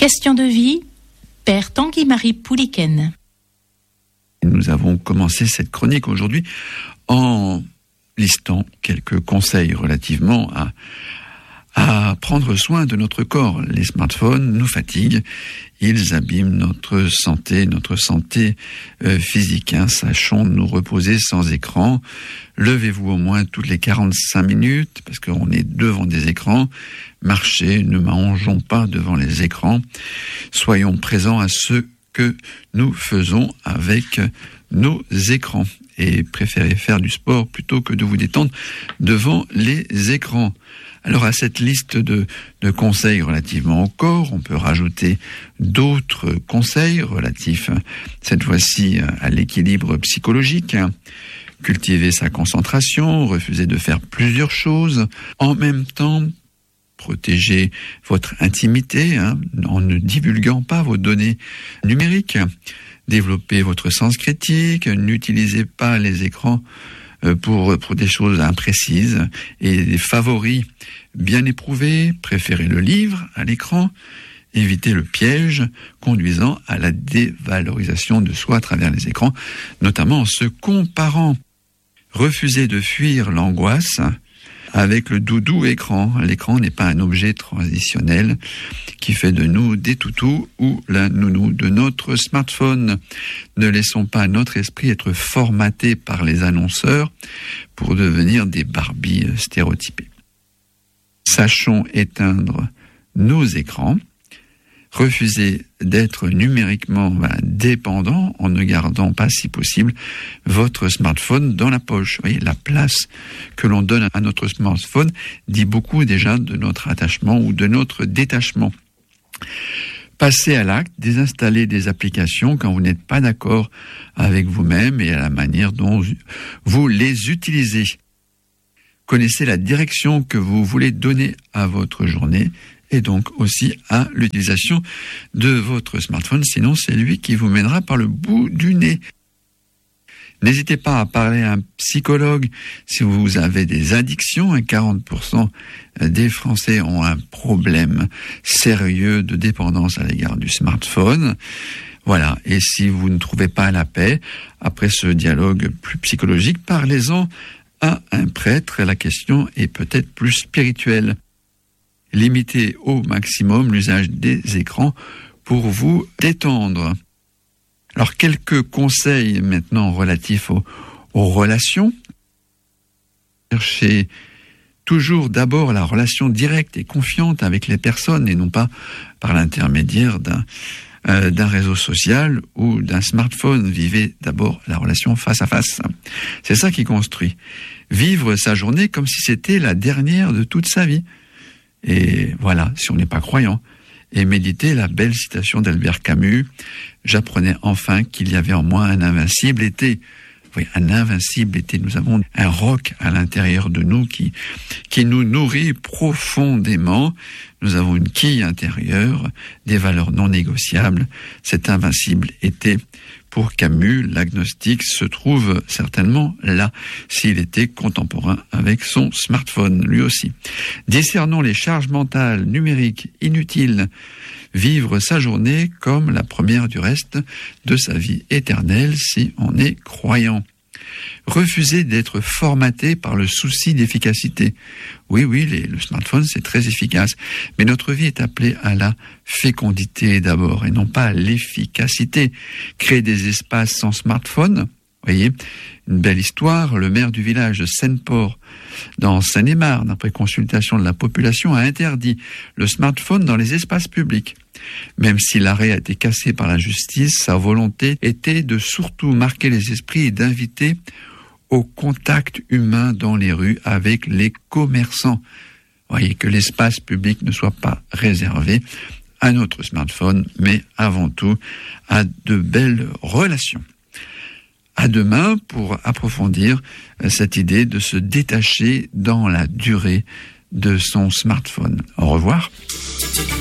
Question de vie, Père Tanguy-Marie Pouliken. Nous avons commencé cette chronique aujourd'hui en listant quelques conseils relativement à prendre soin de notre corps. Les smartphones nous fatiguent, ils abîment notre santé physique. Sachons nous reposer sans écran. Levez-vous au moins toutes les 45 minutes, parce qu'on est devant des écrans. Marchez, ne mangeons pas devant les écrans. Soyons présents à ce que nous faisons avec nos écrans. Et préférez faire du sport plutôt que de vous détendre devant les écrans. Alors à cette liste de conseils relativement au corps, on peut rajouter d'autres conseils relatifs, cette fois-ci, à l'équilibre psychologique. Cultiver sa concentration, refuser de faire plusieurs choses en même temps, protéger votre intimité en ne divulguant pas vos données numériques, développer votre sens critique, n'utilisez pas les écrans pour des choses imprécises et des favoris bien éprouvés, préférez le livre à l'écran, évitez le piège conduisant à la dévalorisation de soi à travers les écrans, notamment en se comparant. Refusez de fuir l'angoisse avec le doudou écran. L'écran n'est pas un objet transitionnel qui fait de nous des toutous ou la nounou de notre smartphone. Ne laissons pas notre esprit être formaté par les annonceurs pour devenir des Barbies stéréotypées. Sachons éteindre nos écrans. Refusez d'être numériquement dépendant en ne gardant pas, si possible, votre smartphone dans la poche. Vous voyez, la place que l'on donne à notre smartphone dit beaucoup déjà de notre attachement ou de notre détachement. Passez à l'acte, désinstallez des applications quand vous n'êtes pas d'accord avec vous-même et à la manière dont vous les utilisez. Connaissez la direction que vous voulez donner à votre journée et donc aussi à l'utilisation de votre smartphone, sinon c'est lui qui vous mènera par le bout du nez. N'hésitez pas à parler à un psychologue si vous avez des addictions. 40% des Français ont un problème sérieux de dépendance à l'égard du smartphone. Voilà, et si vous ne trouvez pas la paix, après ce dialogue plus psychologique, parlez-en à un prêtre. La question est peut-être plus spirituelle. Limitez au maximum l'usage des écrans pour vous détendre. Alors, quelques conseils maintenant relatifs aux relations. Cherchez toujours d'abord la relation directe et confiante avec les personnes et non pas par l'intermédiaire d'un réseau social ou d'un smartphone. Vivez d'abord la relation face à face. C'est ça qui construit. Vivre sa journée comme si c'était la dernière de toute sa vie. Et voilà, si on n'est pas croyant. Et méditez la belle citation d'Albert Camus. J'apprenais enfin qu'il y avait en moi un invincible été. Oui, un invincible été. Nous avons un roc à l'intérieur de nous qui nous nourrit profondément. Nous avons une quille intérieure, des valeurs non négociables. Cet invincible été, pour Camus, l'agnostique se trouve certainement là, s'il était contemporain avec son smartphone, lui aussi. Discernons les charges mentales numériques inutiles. Vivre sa journée comme la première du reste de sa vie éternelle si on est croyant. Refuser d'être formaté par le souci d'efficacité. Oui, le smartphone, c'est très efficace. Mais notre vie est appelée à la fécondité d'abord et non pas à l'efficacité. Créer des espaces sans smartphone. Voyez, une belle histoire. Le maire du village de Seine-Port, dans Seine-et-Marne, après consultation de la population, a interdit le smartphone dans les espaces publics. Même si l'arrêt a été cassé par la justice, sa volonté était de surtout marquer les esprits et d'inviter au contact humain dans les rues avec les commerçants. Voyez, que l'espace public ne soit pas réservé à notre smartphone, mais avant tout à de belles relations. À demain pour approfondir cette idée de se détacher dans la durée de son smartphone. Au revoir.